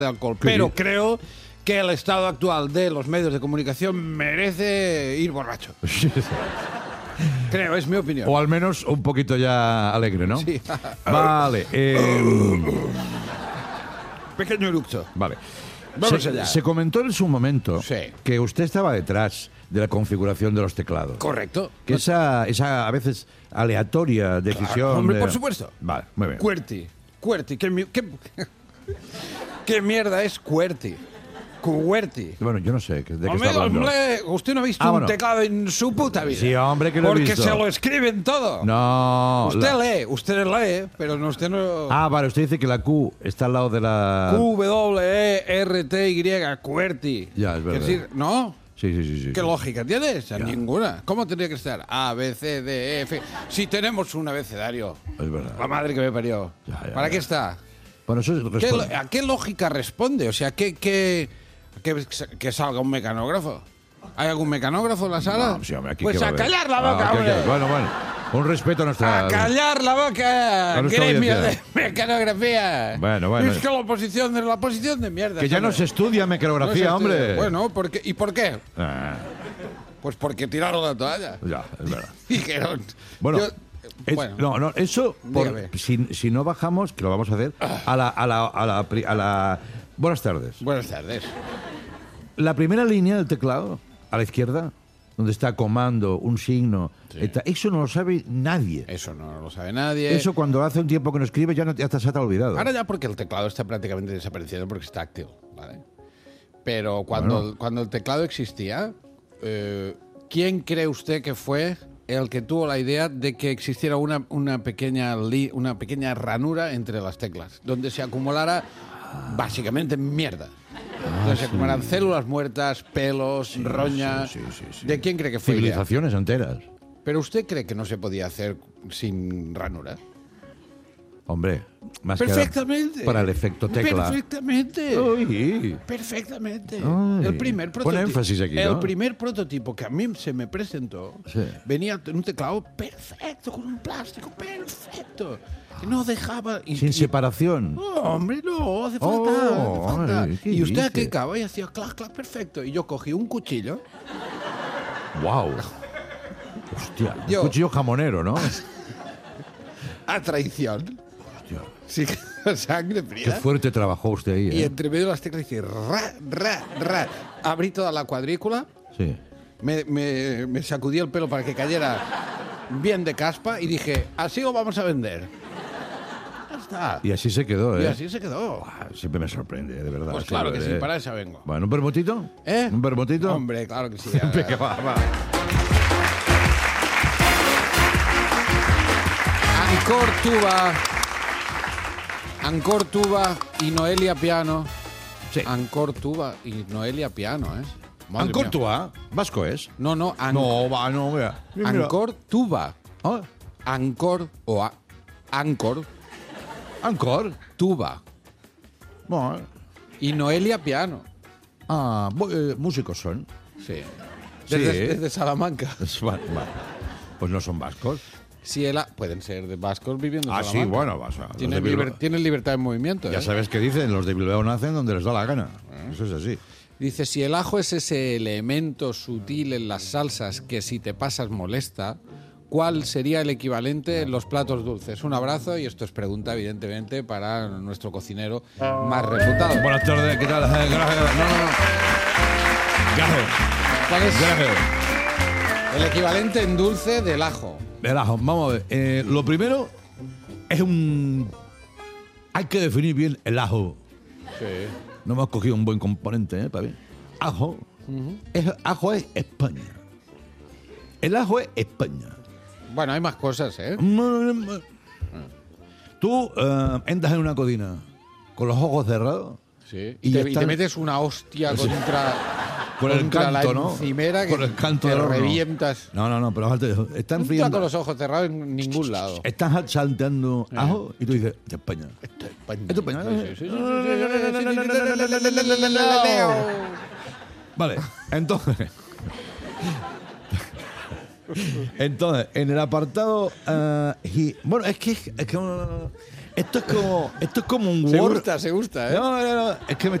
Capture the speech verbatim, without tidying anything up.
de alcohol. Pero creo que el estado actual de los medios de comunicación merece ir borracho. Creo, es mi opinión. O al menos un poquito ya alegre, ¿no? Sí. Vale. Eh, Pequeño eructo. vale. Vamos se, allá. se comentó en su momento Sí. que usted estaba detrás de la configuración de los teclados. Correcto. Que esa, esa a veces aleatoria decisión... Claro, hombre, de- por supuesto. Vale, muy bien. QWERTY. QWERTY. ¿Qué, mi- qué, qué mierda es QWERTY? QWERTY. Bueno, yo no sé de qué Hombre, está hablando. hombre, usted no ha visto Ah, un bueno. teclado en su puta vida. Sí, hombre, que lo he Porque visto. se lo escriben todo. No. Usted la- lee, usted lee, pero no, usted no... Ah, vale, usted dice que la Q está al lado de la... Q W E R T Y, QWERTY. Ya, es verdad. Es decir, ¿no? Sí, sí, sí, sí. ¿Qué lógica tiene? O sea, ninguna. ¿Cómo tendría que estar? A, B, C, D, E, F. Si tenemos un abecedario. Es verdad. La madre que me parió. Ya, ya, ¿Para ya. qué está? Bueno, eso ¿Qué responde. lo- ¿A qué lógica responde? O sea, ¿qué, qué, qué- que salga un mecanógrafo? ¿Hay algún mecanógrafo en la sala? No, sí, hombre, aquí pues qué va a haber. callar la Ah, boca, ok, ok. hombre. Bueno, bueno. Un respeto a nuestra... A callar la boca, A nuestra gremio de audiencia. mecanografía. Bueno, bueno. Es que la oposición es la oposición de mierda. Que ya no hombre. se estudia No mecanografía, se hombre. estudia. Bueno, ¿por qué? ¿Y por qué? Ah, Pues porque tiraron la toalla. ya, es verdad. Dijeron. Bueno, yo- es- bueno. no, no, eso, por- Dígame. si, si no bajamos, que lo vamos a hacer, a la, a la, a la, pri- a la- Buenas tardes. Buenas tardes. La primera línea del teclado, a la izquierda, donde está comando, un signo, eta- eso no lo sabe nadie. Eso no lo sabe nadie. Eso cuando hace un tiempo que no escribe ya, no, ya se te ha olvidado. Ahora ya porque el teclado está prácticamente desapareciendo porque es táctil, ¿vale? Pero cuando, Bueno. cuando el teclado existía, eh, ¿quién cree usted que fue el que tuvo la idea de que existiera una, una, pequeña, li- una pequeña ranura entre las teclas, donde se acumulara básicamente mierda? Donde se acumularan células muertas, pelos, roña. sí, sí, sí. ¿De quién cree que fue? idea? Civilizaciones enteras. ¿Pero usted cree que no se podía hacer sin ranura? Hombre, más que nada Perfectamente. para el efecto tecla. Perfectamente. Uy. Perfectamente. Ay. El primer Pon prototipo. énfasis aquí, El ¿no? primer prototipo que a mí se me presentó Sí. venía en un teclado perfecto, con un plástico perfecto. Que no dejaba. Y, Sin y- separación. No, hombre, no, hace falta. Oh, hace falta. ay, ¿qué y usted dice? clicaba y hacía clac, clac, perfecto. Y yo cogí un cuchillo. ¡Wow! Hostia, un Yo- cuchillo jamonero, ¿no? A traición. Hostia, Sí, con sangre qué fría. fuerte trabajó usted ahí, Y ¿eh? entre medio de las teclas hice ra, ra, ra. Abrí toda la cuadrícula. Sí. Me, me, me sacudí el pelo para que cayera bien de caspa y dije, así lo vamos a vender. Ya está. Y así se quedó, ¿eh? Y así se quedó. Ah, siempre me sorprende, de verdad. Pues sí, claro que sí, ¿eh? para eso vengo. Bueno, ¿un vermutito? ¿Eh? ¿Un vermutito? Hombre, claro que sí. Venga, va, va. Ancor Tuba. Ancor Tuba y Noelia Piano. Sí. Ancor Tuba y Noelia Piano, ¿eh? Madre Ancor mía. Tua, vasco es. No, no, An- No, va, no, mira. Mira. Ancor Tuba. Ah, Ancor o a- Ancor Ancor. Tuba Bueno, y Noelia Piano. ah, bu- eh, músicos son. Sí. Sí. Desde, desde Salamanca. Vale, vale. Pues no son vascos. Si el a- pueden ser de vascos viviendo en Ah, sí, Salamanca. bueno, vas a- los Tienen, de Bilbao. liber- tienen libertad de movimiento. Ya ¿eh? sabes qué dicen, los de Bilbao nacen donde les da la gana. Eso es así. Dice, si el ajo es ese elemento sutil en las salsas que si te pasas molesta, ¿cuál sería el equivalente en los platos dulces? Un abrazo y esto es pregunta, evidentemente, para nuestro cocinero más reputado. Buenas tardes, ¿qué tal? Eh, Gracias. No, no, no. Gracias. ¿Cuál es Gracias. el equivalente en dulce del ajo? El ajo, vamos a ver. Eh, lo primero es un... Hay que definir bien el ajo. Sí. No hemos cogido un buen componente, ¿eh? Para ver. Ajo. es, ajo es España. El ajo es España. Bueno, hay más cosas, ¿eh? Tú eh, entras en una cocina con los ojos cerrados. Sí. Y Y, ya te, y están- te metes una hostia Sí. contra, Con el contra canto, la ¿no? encimera que Con el canto te del horno. revientas. No, no, no, pero fíjate, están No está con friendo. los ojos cerrados en ningún lado. Están salteando ajo y tú dices, de España. Esto es España. Esto es España. Sí, sí, sí, sí, sí, sí, sí, sí. Vale, entonces. Entonces, en el apartado. eh, y- bueno, es que. Es que uh, Esto es como, esto es como un Se Word. gusta, se gusta, ¿eh? No, no, no. Es que me